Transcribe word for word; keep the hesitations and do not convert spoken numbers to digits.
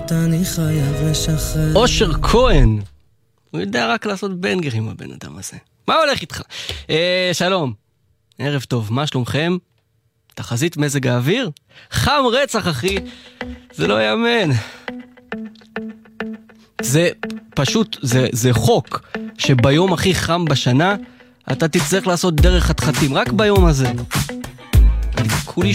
זאת אני חייב לשחרר. אושר כהן. הוא יודע רק לעשות בנגרים הבן אדם הזה. מה הולך איתך? אה, שלום. ערב טוב, מה שלומכם? תחזית מזג האוויר? חם רצח, אחי. זה לא יאמן. זה פשוט, זה, זה חוק שביום הכי חם בשנה אתה תצטרך לעשות דרך חתחתים, רק ביום הזה. אני כולי